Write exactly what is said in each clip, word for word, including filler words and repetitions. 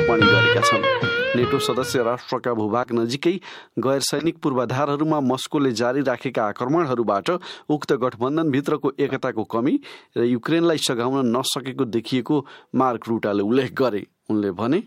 टिप्पणी गरेका छन्। नेटो सदस्य राष्ट्रका भूभाग नजिकै गैर सैनिक पूर्वाधारहरूमा मस्कोले जारी राखेका आक्रमणहरूबाट उक्त गठबन्धनभित्रको एकताको कमी र युक्रेनलाई सघाउन नसकेको देखिएको मार्क रुटाले उल्लेख गरे। उनले भने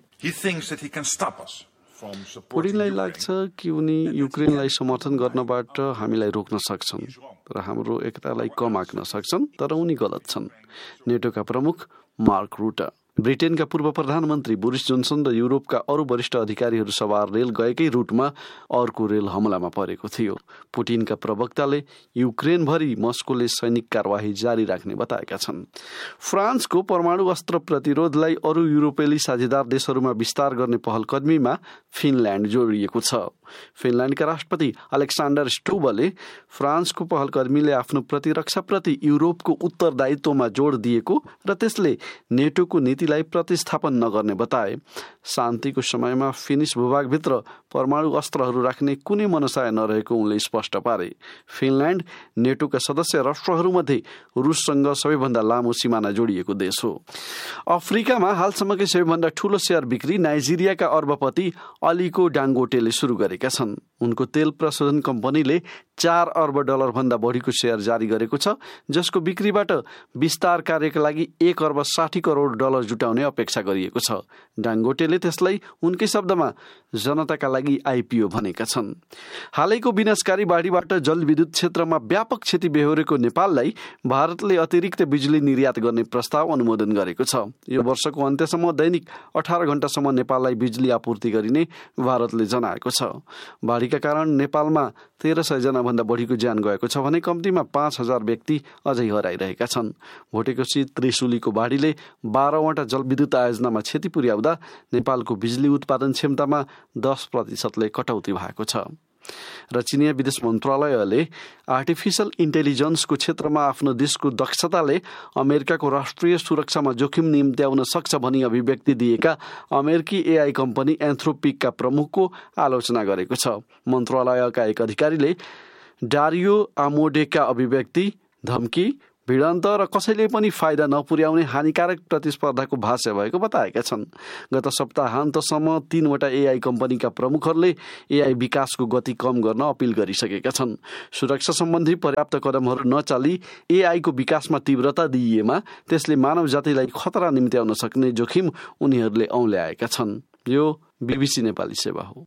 पुटिनलाई लाग्छ कि उनी युक्रेनलाई समर्थन गर्नबाट हामीलाई रोक्न सक्छन् र हाम्रो एकतालाई कम आँक्न सक्छन्, तर उनी गलत छन्। नेटोका प्रमुख मार्क रुटा। ब्रिटेनका पूर्व प्रधानमन्त्री बोरिस जोन्सन र युरोपका अरू वरिष्ठ अधिकारीहरू सवार रेल गएकै रुटमा अर्को रेल हमलामा परेको थियो। पुटिनका प्रवक्ताले युक्रेनभरि मस्कोले सैनिक कारवाही जारी राख्ने बताएका छन्। फ्रान्सको परमाणु अस्त्र प्रतिरोधलाई अरू युरोपेली साझेदार देशहरूमा विस्तार गर्ने पहलकदमीमा फिनल्यान्ड जोडिएको छ। फिनल्यान्डका राष्ट्रपति अलेक्सान्डर स्टुबले फ्रान्सको पहलकदमीले आफ्नो प्रतिरक्षाप्रति युरोपको उत्तरदायित्वमा जोड दिएको र त्यसले नेटोको नीतिलाई प्रतिस्थापन नगर्ने बताए। शान्तिको समयमा फिनिस भूभागभित्र परमाणु अस्त्रहरू राख्ने कुनै मनसाय नरहेको उनले स्पष्ट पारे। फिनल्यान्ड नेटोका सदस्य राष्ट्रहरूमध्ये रुससँग सबैभन्दा लामो सिमाना जोडिएको देश हो। अफ्रिकामा हालसम्मकै सबैभन्दा ठूलो शेयर बिक्री नाइजेरियाका अर्बपति अलीको डाङ्गोटेले सुरु गरेका छन्। उनको तेल प्रशोधन कम्पनीले चार अर्ब डलर भन्दा बढीको शेयर जारी गरेको छ, जसको बिक्रीबाट विस्तार कार्यका लागि एक अर्ब साठी करोड डलर जुटाउने अपेक्षा गरिएको छ। डाङ्गोटेले त्यसलाई उनकै शब्दमा जनताका लागि आइपिओ भनेका छन्। हालैको विनाशकारी बाढीबाट जलविद्युत क्षेत्रमा व्यापक क्षति बेहोरेको नेपाललाई भारतले अतिरिक्त बिजुली निर्यात गर्ने प्रस्ताव अनुमोदन गरेको छ। यो वर्षको अन्त्यसम्म दैनिक अठार घण्टासम्म नेपाललाई बिजुली आपूर्ति गरिने भारतले जनाएको छ। बाढीका कारण नेपालमा तेह्र सय जना भन्दा बढीको ज्यान गएको छ भने कम्तीमा पाँच हजार व्यक्ति अझै हराइरहेका छन्। भोटेकोशी त्रिशुलीको बाढीले बाह्रवटा जलविद्युत आयोजनामा क्षति पुर्याउँदा नेपालको बिजुली उत्पादन क्षमतामा दस प्रतिशतले कटौती भएको छ। र चिनिया विदेश मन्त्रालयले आर्टिफिसियल इन्टेलिजेन्सको क्षेत्रमा आफ्नो देशको दक्षताले अमेरिकाको राष्ट्रिय सुरक्षामा जोखिम निम्त्याउन सक्छ भनी अभिव्यक्ति दिएका अमेरिकी एआई कम्पनी एन्थ्रोपिकका प्रमुखको आलोचना गरेको छ। मन्त्रालयका एक अधिकारीले डारियो आमोडेका अभिव्यक्ति, धम्की, भिडन्त र कसैले पनि फाइदा नपुर्याउने हानिकारक प्रतिस्पर्धाको भाष्य भएको बताएका छन्। गत सप्ताहन्तसम्म तीनवटा एआई कम्पनीका प्रमुखहरूले एआई विकासको गति कम गर्न अपिल गरिसकेका छन्। सुरक्षा सम्बन्धी पर्याप्त कदमहरू नचाली एआईको विकासमा तीव्रता दिइएमा त्यसले मानव जातिलाई खतरा निम्त्याउन सक्ने जोखिम उनीहरूले औल्याएका छन्। यो बीबीसी नेपाली सेवा हो।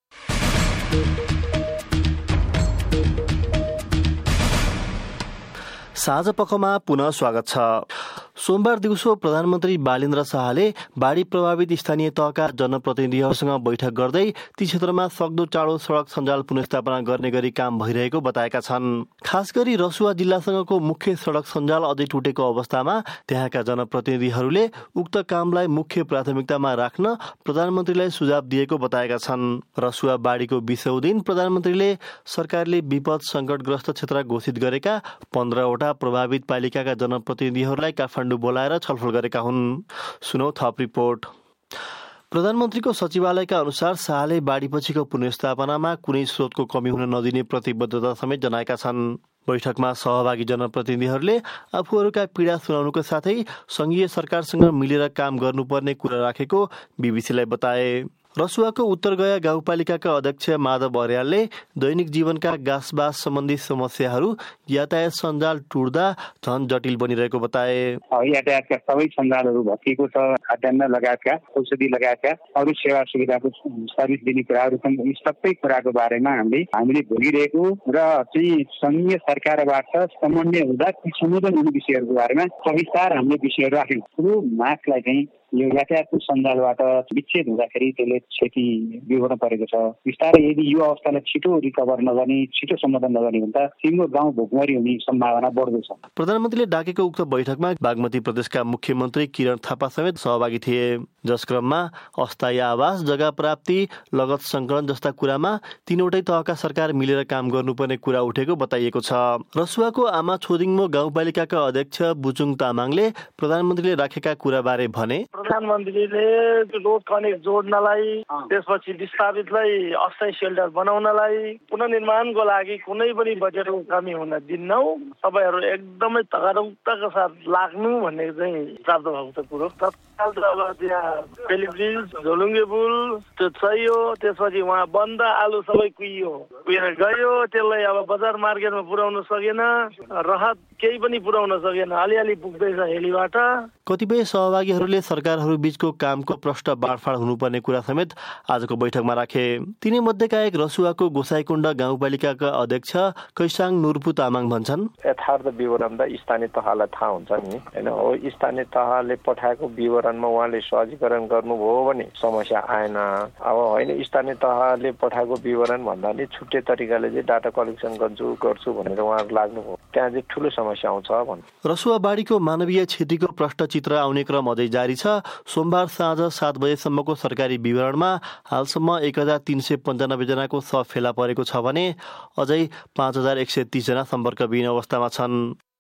साँझ पखमा पुनः स्वागत छ। सोमबार दिउँसो प्रधानमन्त्री बालेन्द्र शाहले बाढी प्रभावित स्थानीय तहका जनप्रतिनिधिहरूसँग बैठक गर्दै ती क्षेत्रमा सक्दो चाँडो सडक सञ्जाल पुनर्स्थापना गर्ने गरी काम भइरहेको बताएका छन्। खास गरी रसुवा जिल्लासँगको मुख्य सडक सञ्जाल अझै टुटेको अवस्थामा त्यहाँका जनप्रतिनिधिहरूले उक्त कामलाई मुख्य प्राथमिकतामा राख्न प्रधानमन्त्रीलाई सुझाव दिएको बताएका छन्। रसुवा बाढीको बीसौँ दिन प्रधानमन्त्रीले सरकारले विपद सङ्कटग्रस्त क्षेत्र घोषित गरेका पन्ध्रवटा प्रभावित पालिकाका जनप्रतिनिधिहरूलाई काठमाडौँ बोलाएर छलफल गरेका हुन्। सुनौ थप रिपोर्ट। प्रधानमन्त्रीको सचिवालयका अनुसार शाहले बाढीपछिको पुनर्स्थापनामा कुनै स्रोतको कमी हुन नदिने प्रतिबद्धता समेत जनाएका छन्। बैठकमा सहभागी जनप्रतिनिधिहरूले आफूहरूका पीडा सुनाउनुका साथै संघीय सरकारसँग मिलेर काम गर्नुपर्ने कुरा राखेको बीबीसीलाई बताए। रसुवाको उत्तरगया गाउँपालिकाका अध्यक्ष माधव अर्यालले दैनिक जीवनका गाँसबास सम्बन्धी समस्याहरू यातायात सञ्जाल टुट्दा झन जटिल बनिरहेको बताए। यातायातका सबै सञ्जालहरू भत्किएको छ। खाद्यान्न लगायतका औषधि लगायतका अरू सेवा सुविधाको सर्भिस दिने कुराहरू छन्। यी सबै कुराको बारेमा हामीले हामीले भोगिरहेको र चाहिँ संघीय सरकारबाट समन्वय हुँदा सम्बोधन हुने विषयहरूको बारेमा सविस्तार हामीले विषयहरू राख्यौँ। ठुलो मागलाई चाहिँ यो यातायातको सञ्जालबाट विच्छेद हुँदाखेरि त्यसले क्षति बिहोर्न परेको छ। बिस्तारै यदि यो अवस्थालाई छिटो रिकभर नगर्ने, छिटो सम्बोधन नगर्ने भने त सिङ्गो गाउँ भोकमरी हुने सम्भावना बढ्दो छ। प्रधानमन्त्रीले डाकेको उक्त बैठकमा बागमती प्रदेशका मुख्यमन्त्री किरण थापा समेत सहभागी थिए। जस क्रममा अस्थायी आवास, जग्गा प्राप्ति, लगत सङ्कलन जस्ता कुरामा तीनवटै तहका सरकार मिलेर काम गर्नुपर्ने कुरा उठेको बताइएको छ। रसुवाको आमा छोदिङमो गाउँपालिकाका अध्यक्ष बुचुङ तामाङले प्रधानमन्त्रीले राखेका कुराबारे भने, प्रधानमन्त्रीले रोड कनेक्ट जोड्नलाई, त्यसपछि विस्थापितलाई अस्थायी सेल्टर बनाउनलाई, पुनर्निर्माणको लागि कुनै पनि बजेटको कमी हुन दिन्नौ, सबैहरू एकदमै तगारौक्तका साथ लाग्नु भन्ने चाहिँ प्राप्त भएको छ कुरो। त अब त्यहाँ पेलिब्रिज झोलुङ्गे पुल त्यो चाहियो, त्यसपछि उहाँ बन्द आलु सबै कुहियो कुहिएर गयो, त्यसलाई अब बजार मार्केटमा पुर्याउन सकेन, राहत केही पनि पुर्याउन सकेन, अलिअलि पुग्दैछ हेलीबाट। कतिपय सहभागीहरूले सरकारहरू बीचको कामको प्रष्ट बाँडफाँड हुनुपर्ने कुरा समेत आजको बैठकमा राखे। तिनै मध्येका एक रसुवाको गोसाईकुण्ड गाउँपालिकाका अध्यक्ष कैसाङ नुर्पु तामाङ भन्छन्, यथार्थ विवरण त स्थानीय तहलाई थाहा हुन्छ नि हैन, हो स्थानीय तहले पठाएको विवरणमा उहाँले सहजीकरण गर्नुभयो भने समस्या आएन। अब होइन स्थानीय तहले पठाएको विवरण भन्दा नि छुट्टै तरिकाले चाहिँ डाटा कलेक्सन गर्छु गर्छु भनेर उहाँहरू लाग्नुभयो, त्यहाँ चाहिँ ठुलो समस्या आउँछ भन्छ। रसुवाबाडीको मानवीय क्षतिको प्रष्ट चित्र आउने क्रम अझै जारी छ। सोमबार साँझ सात बजेसम्मको सरकारी विवरणमा हालसम्म एक हजार तीन सय पन्चानब्बे जनाको शव फेला परेको छ भने अझै पाँच हजार एक सय तीस जना सम्पर्कविहीन अवस्थामा छन्।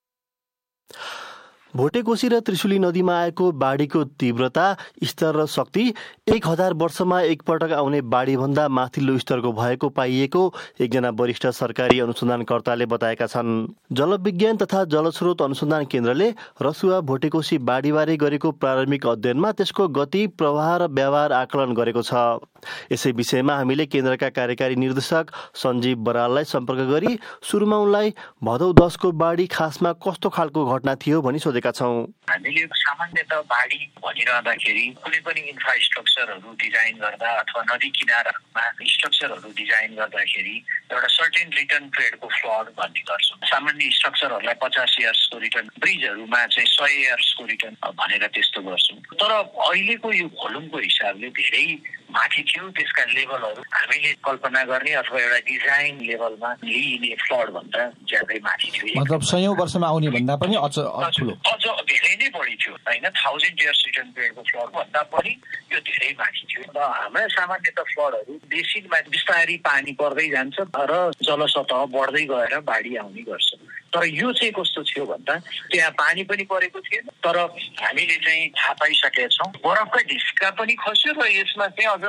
भोटेकोशी र त्रिशुली नदीमा आएको बाढीको तीव्रता, स्तर र शक्ति एक हजार वर्षमा एकपटक आउने बाढीभन्दा माथिल्लो स्तरको भएको पाइएको एकजना वरिष्ठ सरकारी अनुसन्धानकर्ताले बताएका छन्। जलविज्ञान तथा जलस्रोत अनुसन्धान केन्द्रले रसुवा भोटेकोशी बाढीबारे गरेको प्रारम्भिक अध्ययनमा त्यसको गति, प्रवाह र व्यवहार आकलन गरेको छ। यसै विषयमा हामीले केन्द्रका कार्यकारी निर्देशक सञ्जीव बराललाई सम्पर्क गरी सुरुमा उनलाई भदौ दसको बाढी खासमा कस्तो खालको घटना थियो भनी सोधेका छौं। हामीले सामान्यतः बाढी भनिरहँदाखेरि कुनै पनि इन्फ्रास्ट्रक्चरहरू डिजाइन गर्दा अथवा नदी किनारामा स्ट्रक्चरहरू डिजाइन गर्दाखेरि एउटा सर्टेन रिटर्न पिरियडको फ्लड भन्ने गर्छौँ। सामान्य स्ट्रक्चरहरूलाई पचास इयर्सको रिटर्न, ब्रिजहरूमा चाहिँ सय इयर्सको रिटर्न भनेर त्यस्तो गर्छौँ। तर अहिलेको यो भोल्युमको हिसाबले धेरै माथि थियो, त्यसका लेभलहरू हामीले कल्पना गर्ने अथवा एउटा डिजाइन लेभलमा लिइने फ्लड भन्दा ज्यादै माथि थियो। मतलब सयौं वर्षमा आउने भन्दा पनि अझ ठुलो, अझ धेरै नै बढी थियो होइन। थाउजन्ड इयर्स रिटर्न पिरियडको फ्लड भन्दा पनि यो धेरै माथि थियो। र हाम्रा सामान्यतः फ्लडहरू बेसिनमा बिस्तारै पानी पर्दै जान्छ र जलसतह बढ्दै गएर बाढी आउने गर्छ। तर यो चाहिँ कस्तो थियो भन्दा त्यहाँ पानी पनि परेको थिएन, तर हामीले चाहिँ थाहा पाइसकेका छौँ बरफका ढिस्का पनि खस्यो र यसमा चाहिँ अझ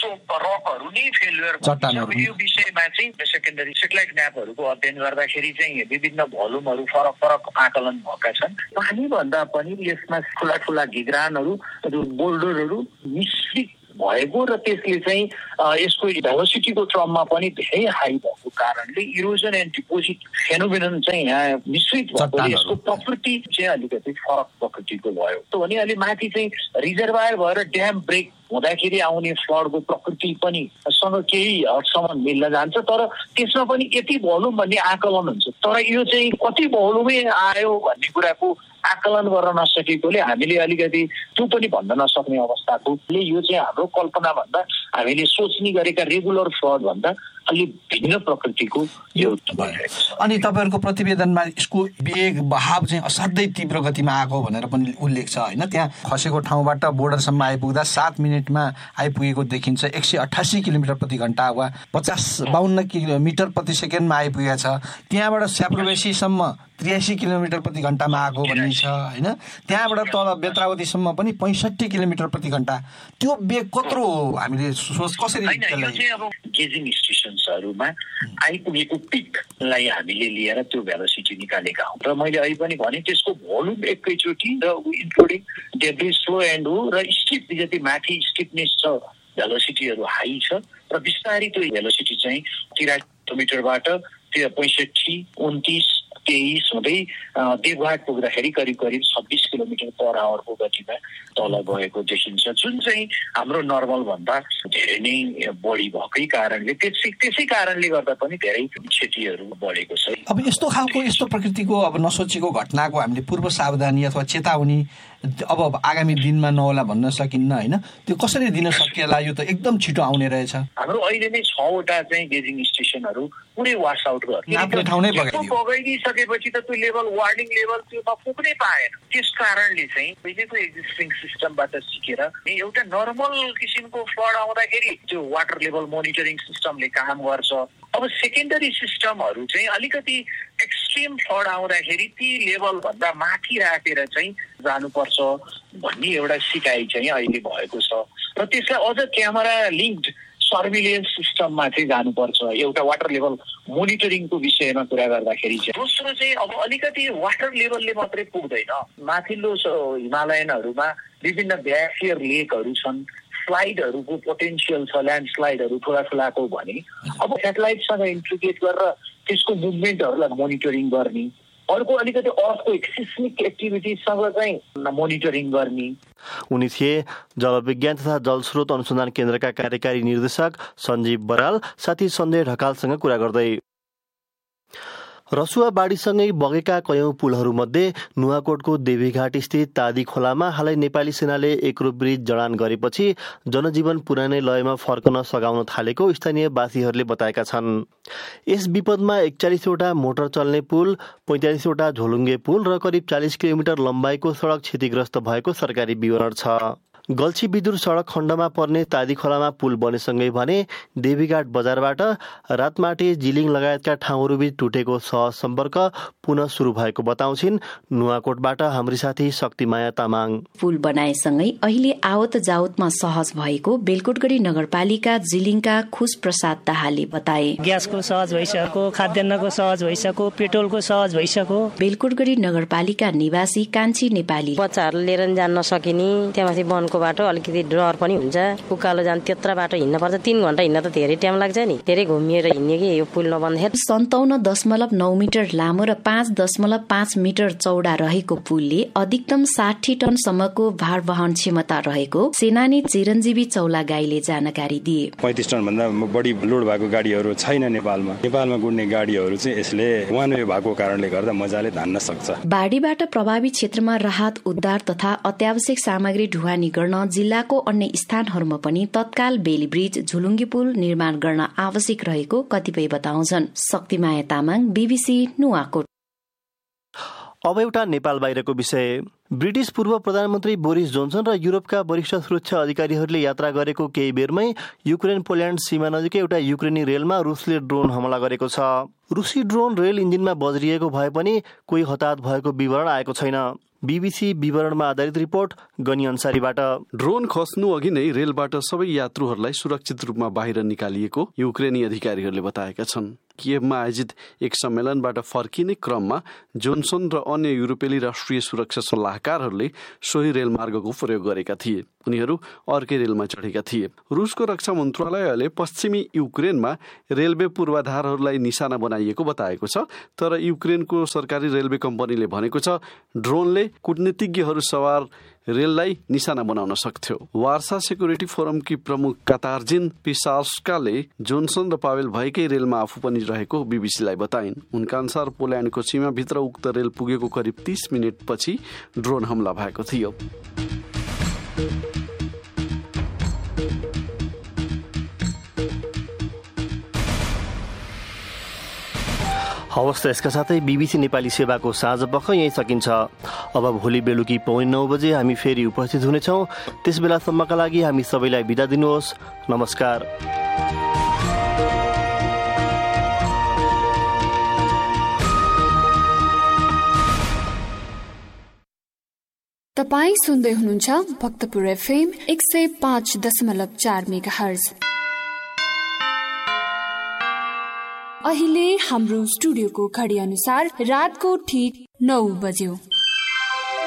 रकहरू नै फेलुयर भन्छ। यो विषयमा चाहिँ सेकेन्डरी सेटेलाइट म्यापहरूको अध्ययन गर्दाखेरि चाहिँ विभिन्न भोल्युमहरू फरक फरक आकलन भएका छन्। पानी भन्दा पनि यसमा ठुला ठुला घिग्रानहरू, बोल्डरहरू मिश्रित भएको र त्यसले चाहिँ यसको भेलोसिटीको क्रममा पनि धेरै हाई भएको कारणले इरोजन एन्ड डिपोजिट फेनोमेनन चाहिँ यहाँ मिश्रित भएको, यसको प्रकृति चाहिँ अलिकति फरक प्रकृतिको भयो। त भने अलि माथि चाहिँ रिजर्भायर भएर ड्याम ब्रेक हुँदाखेरि आउने फ्लडको प्रकृति पनि सँग केही हदसम्म मिल्न जान्छ, तर त्यसमा पनि यति भोल्युम भन्ने आकलन हुन्छ। तर यो चाहिँ कति भोल्युमै आयो भन्ने कुराको आकलन गर्न नसकेकोले हामीले अलिकति त्यो पनि भन्न नसक्ने अवस्थाकोले यो चाहिँ हाम्रो कल्पना भन्दा हामीले सोच्ने गरेका रेगुलर फ्लड भन्दा अलि भिन्न प्रकृतिको यो भइरहेको छ। अनि तपाईँहरूको प्रतिवेदनमा यसको वेग बहाव चाहिँ असाध्यै तीव्र गतिमा आएको भनेर पनि उल्लेख छ होइन। त्यहाँ खसेको ठाउँबाट बोर्डरसम्म आइपुग्दा सात मिनटमा आइपुगेको देखिन्छ। एक सय अठासी किलोमिटर प्रति घन्टा वा पचास बाहन्न किलोमिटर प्रति सेकेन्डमा आइपुगेको छ। त्यहाँबाट स्याप्रोबेसीसम्म त्रियासी किलोमिटर प्रति घन्टामा आएको भन्ने छ होइन। त्यहाँबाट तल बेत्रावतीसम्म पनि पैँसठी किलोमिटर प्रति घन्टा। त्यो वेग कत्रो हो, हामीले सोच कसरी गेजिङ स्टेसन्सहरूमा आइपुगेको पिकलाई हामीले लिएर त्यो भेलोसिटी निकालेका हौँ। र मैले अहिले पनि भने त्यसको भोल्युम एकैचोटि र इन्क्लुडिङ डेब्रिज स्लो एन्ड हो र स्टिप जति माथि स्टिपनेस छ, भेलोसिटीहरू हाई छ र बिस्तारै त्यो भेलोसिटी चाहिँ तिरासी किलोमिटरबाट त्यो पैँसठी उन्तिस तेइस हुँदै देवघाट पुग्दाखेरि करिब करिब छब्बिस किलोमिटर पर आवरको गतिमा तल गएको देखिन्छ, जुन चाहिँ हाम्रो नर्मल भन्दा धेरै नै बढी भएकै कारणले त्यसै त्यसै कारणले गर्दा पनि धेरै क्षतिहरू बढेको छ। अब यस्तो खालको यस्तो प्रकृतिको अब नसोचेको घटनाको हामीले पूर्व सावधानी अथवा चेतावनी अब आगामी दिनमा नहोला भन्न सकिन्न होइन। त्यो कसरी दिन सकिएला? यो त एकदम छिटो आउने रहेछ। हाम्रो अहिले नै छवटा चाहिँ गेजिङ स्टेसनहरू पुरै वास आउट गर्ने ठाउँ नै बगाइदिसकेपछि त त्यो लेभल वार्निङ लेभल त्योमा पुग्नै पाएन। त्यस कारणले चाहिँ पहिलेको एक्जिस्टिङ सिस्टमबाट सिकेर एउटा नर्मल किसिमको फ्लड आउँदाखेरि त्यो वाटर लेभल मोनिटरिङ सिस्टमले काम गर्छ। अब सेकेन्डरी सिस्टमहरू चाहिँ अलिकति एक्सट्रिम फ्लड आउँदाखेरि ती लेभल भन्दा माथि राखेर चाहिँ जानुपर्छ भन्ने एउटा सिकाइ चाहिँ अहिले भएको छ र त्यसलाई अझ क्यामेरा लिङ्क्ड सर्भिलेन्स सिस्टममा चाहिँ जानुपर्छ। एउटा वाटर लेभल मोनिटरिङको विषयमा कुरा गर्दाखेरि चाहिँ दोस्रो चाहिँ अब अलिकति वाटर लेभलले मात्रै पुग्दैन। माथिल्लो हिमालयनहरूमा विभिन्न ग्लेसियर लेकहरू छन्, स्लाइडहरूको पोटेन्सियल छ, ल्यान्डस्लाइडहरू ठुला ठुलाको भने अब सेटेलाइटसँग इन्टिग्रेट गरेर त्यसको मुभमेन्टहरूलाई मोनिटरिङ गर्ने। अर्को अलिकति अर्थको सिस्मिक एक्टिभिटिजसँग चाहिँ मोनिटरिङ गर्ने। उनी थिए जलविज्ञान तथा जलस्रोत अनुसन्धान केन्द्रका कार्यकारी निर्देशक सञ्जीव बराल। साथी सञ्जय ढकालसँग कुरा गर्दै रसुवा बाढीसँगै बगेका कयौं पुलहरूमध्ये नुवाकोटको देवीघाट स्थित तादी खोलामा हालै नेपाली सेनाले एकरो ब्रिज जडान गरेपछि जनजीवन पुरानै लयमा फर्कन सघाउन थालेको स्थानीयवासीहरूले बताएका छन्। यस विपदमा एकचालिसवटा मोटर चल्ने पुल, पैंतालिसवटा झोलुङ्गे पुल र करिब चालिस किलोमिटर लम्बाइको सडक क्षतिग्रस्त भएको सरकारी विवरण छ। गल्छी विदुर सडक खण्डमा पर्ने तादी खोलामा पुल बनेसँगै भने देवीघाट बजारबाट रातमाटे, जिलिङ लगायतका ठाउँहरूबीच टुटेको सहज सम्पर्क पुनः सुरु भएको बताउँछिन् नुवाकोटबाट हाम्री साथी शक्तिमाया तामाङ। पुल बनाएसँगै अहिले आवत जावतमा सहज भएको बेलकोटगढी नगरपालिका जिलिङका खुश प्रसाद दाहालले बताए। ग्यासको सहज भइसक्यो, खाद्यान्नको सहज भइसक्यो, पेट्रोलको सहज भइसक्यो। बेलकोटगढी नगरपालिका निवासी कान्छी नेपाली बच्चाहरू लिएर जान नसकिने, त्यहाँमाथि वनको बाटो अलिकति डर पनि हुन्छ। उकालो जान त्यत्रा बाटो हिँड्न पर्छ, तीन घण्टा हिँड्न त धेरै टाइम लाग्छ नि। धेरै घुमिएर हिँड्ने कि यो पुल नबन्दाखेरि। सन्ताउन्न दशमलव नौ मिटर लामो र पाँच दशमलव पाँच मिटर चौडा रहेको पुलले अधिकतम साठी टनसम्मको भार वहन क्षमता रहेको सेनानी चिरञ्जीवी चौलागाईले जानकारी दिए। पैंतिस टन भन्दा बढी लोड भएको गाडीहरू छैन नेपालमा। नेपालमा गुड्ने गाडीहरू चाहिँ यसले वान वे भएको कारणले गर्दा मजाले धान्न सक्छ। बाढीबाट प्रभावित क्षेत्रमा राहत उद्धार तथा अत्यावश्यक सामग्री ढुवानी गर्न जिल्लाको अन्य स्थानहरूमा पनि तत्काल बेली ब्रिज, झुलुङ्गे पुल निर्माण गर्न आवश्यक रहेको कतिपय बताउँछन्। शक्तिमाया तामाङ, बीबीसी नुवाकोट। अब एउटा नेपाल बाहिरको विषय। ब्रिटिश पूर्व प्रधानमन्त्री बोरिस जोन्सन र युरोपका वरिष्ठ सुरक्षा अधिकारीहरूले यात्रा गरेको केही बेरमै युक्रेन पोल्याण्ड सीमा नजिकै एउटा युक्रेनी रेलमा रुसले ड्रोन हमला गरेको छ। रुसी ड्रोन रेल इन्जिनमा बज्रिएको भए पनि कोही हताहत भएको विवरण आएको छैन। बीबीसी विवरणमा आधारित रिपोर्ट गनी अन्सारीबाट। ड्रोन खस्नु अघि नै रेलबाट सबै यात्रुहरूलाई सुरक्षित रूपमा बाहिर निकालिएको युक्रेनी अधिकारीहरूले बताएका छन्। कियवमा आयोजित एक सम्मेलनबाट फर्किने क्रममा जोन्सन र अन्य युरोपेली राष्ट्रिय सुरक्षा सल्लाहकारहरूले सोही रेलमार्गको प्रयोग गरेका थिए। उनीहरू अर्कै रेलमा चढेका थिए। रुसको रक्षा मन्त्रालयले पश्चिमी युक्रेनमा रेलवे पूर्वाधारहरूलाई निशाना बनाइएको बताएको छ। तर युक्रेनको सरकारी रेलवे कम्पनीले भनेको छ ड्रोनले कूटनीतिज्ञहरू सवार रेललाई निशाना बनाउन सक्थ्यो। वार्सा सेक्युरिटी फोरमकी प्रमुख कातार्जिन पिसास्काले जोन्सन र पावेल भएकै रेलमा आफू पनि रहेको बीबीसीलाई बताइन्। उनका अनुसार पोल्याण्डको सीमाभित्र उक्त रेल पुगेको करिब तीस मिनट पछि ड्रोन हमला भएको थियो। हवस् त यसका साथै बीबीसी नेपाली सेवाको साँझ पख यही सकिन्छ। अब भोलि बेलुकी पौने नौ बजे हामी फेरि उपस्थित हुनेछौँ। त्यस बेलासम्मका लागि हामी सबैलाई बिदा दिनुहोस्। नमस्कार। तपाईँ सुन्दै हुनुहुन्छ भक्तपुर एफएम एक सय पाँच दशमलव चार मेगा हर्ज। अहिले हाम्रो स्टुडियोको घडी अनुसार रातको ठीक नौ बज्यो।